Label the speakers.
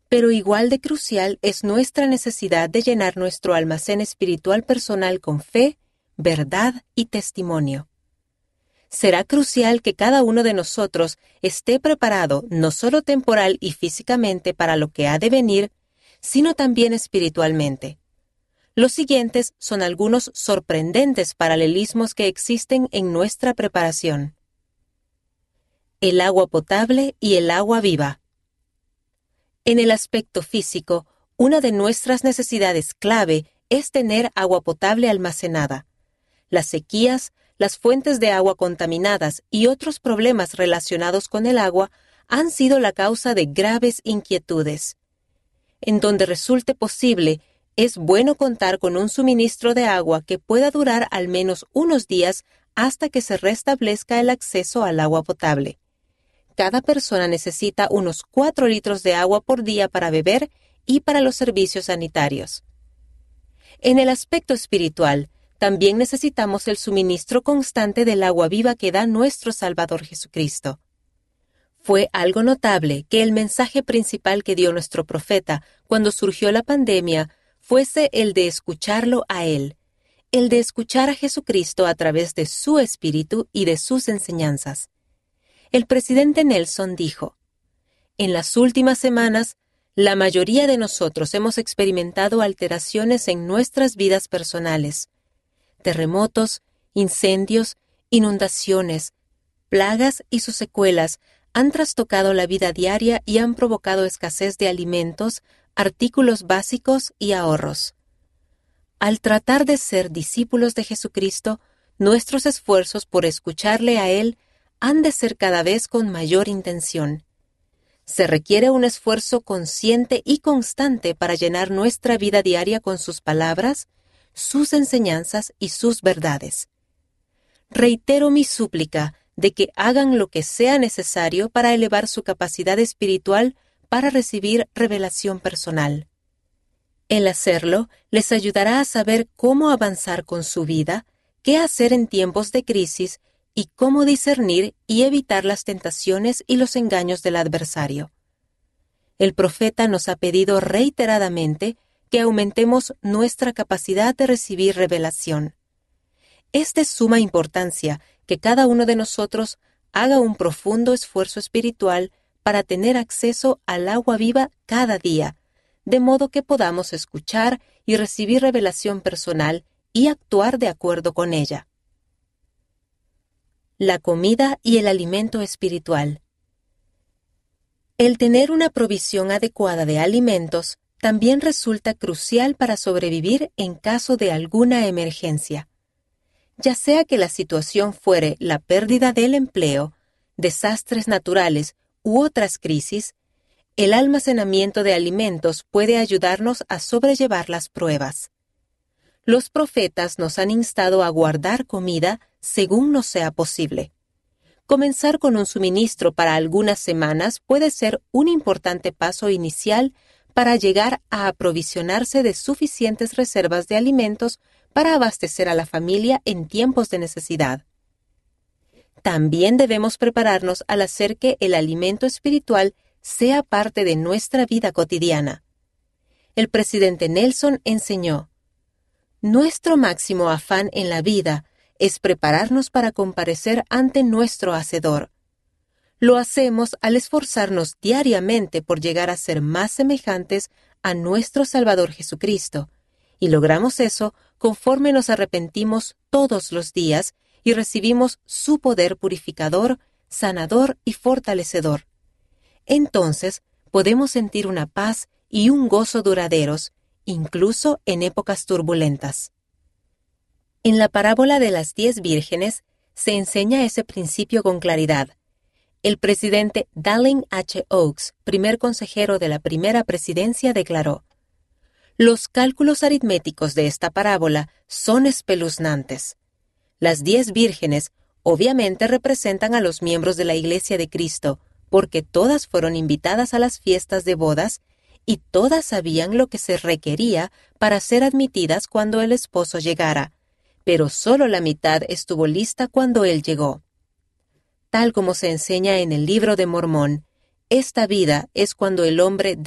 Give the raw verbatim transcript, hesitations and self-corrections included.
Speaker 1: Pero igual de crucial es nuestra necesidad de llenar nuestro almacén espiritual personal con fe, verdad y testimonio. Será crucial que cada uno de nosotros esté preparado no solo temporal y físicamente para lo que ha de venir, sino también espiritualmente. Los siguientes son algunos sorprendentes paralelismos que existen en nuestra preparación. El agua potable y el agua viva. En el aspecto físico, una de nuestras necesidades clave es tener agua potable almacenada. Las sequías, las fuentes de agua contaminadas y otros problemas relacionados con el agua han sido la causa de graves inquietudes. En donde resulte posible, es bueno contar con un suministro de agua que pueda durar al menos unos días hasta que se restablezca el acceso al agua potable. Cada persona necesita unos cuatro litros de agua por día para beber y para los servicios sanitarios. En el aspecto espiritual, también necesitamos el suministro constante del agua viva que da nuestro Salvador Jesucristo. Fue algo notable que el mensaje principal que dio nuestro profeta cuando surgió la pandemia fuese el de escucharlo a Él, el de escuchar a Jesucristo a través de su espíritu y de sus enseñanzas. El presidente Nelson dijo: «En las últimas semanas, la mayoría de nosotros hemos experimentado alteraciones en nuestras vidas personales. Terremotos, incendios, inundaciones, plagas y sus secuelas han trastocado la vida diaria y han provocado escasez de alimentos, artículos básicos y ahorros. Al tratar de ser discípulos de Jesucristo, nuestros esfuerzos por escucharle a Él han de ser cada vez con mayor intención. Se requiere un esfuerzo consciente y constante para llenar nuestra vida diaria con sus palabras, sus enseñanzas y sus verdades. Reitero mi súplica de que hagan lo que sea necesario para elevar su capacidad espiritual para recibir revelación personal. El hacerlo les ayudará a saber cómo avanzar con su vida, qué hacer en tiempos de crisis y cómo discernir y evitar las tentaciones y los engaños del adversario. El profeta nos ha pedido reiteradamente que aumentemos nuestra capacidad de recibir revelación. Es de suma importancia que cada uno de nosotros haga un profundo esfuerzo espiritual para tener acceso al agua viva cada día, de modo que podamos escuchar y recibir revelación personal y actuar de acuerdo con ella. La comida y el alimento espiritual. El tener una provisión adecuada de alimentos también resulta crucial para sobrevivir en caso de alguna emergencia. Ya sea que la situación fuere la pérdida del empleo, desastres naturales u otras crisis, el almacenamiento de alimentos puede ayudarnos a sobrellevar las pruebas. Los profetas nos han instado a guardar comida según nos sea posible. Comenzar con un suministro para algunas semanas puede ser un importante paso inicial para llegar a aprovisionarse de suficientes reservas de alimentos para abastecer a la familia en tiempos de necesidad. También debemos prepararnos al hacer que el alimento espiritual sea parte de nuestra vida cotidiana. El presidente Nelson enseñó: «Nuestro máximo afán en la vida es prepararnos para comparecer ante nuestro Hacedor. Lo hacemos al esforzarnos diariamente por llegar a ser más semejantes a nuestro Salvador Jesucristo, y logramos eso conforme nos arrepentimos todos los días y recibimos su poder purificador, sanador y fortalecedor. Entonces podemos sentir una paz y un gozo duraderos, incluso en épocas turbulentas». En la parábola de las diez vírgenes se enseña ese principio con claridad. El presidente Dallin H. Oaks, primer consejero de la primera presidencia, declaró: «Los cálculos aritméticos de esta parábola son espeluznantes. Las diez vírgenes obviamente representan a los miembros de la Iglesia de Cristo, porque todas fueron invitadas a las fiestas de bodas y todas sabían lo que se requería para ser admitidas cuando el esposo llegara, pero solo la mitad estuvo lista cuando él llegó. Tal como se enseña en el Libro de Mormón, esta vida es cuando el hombre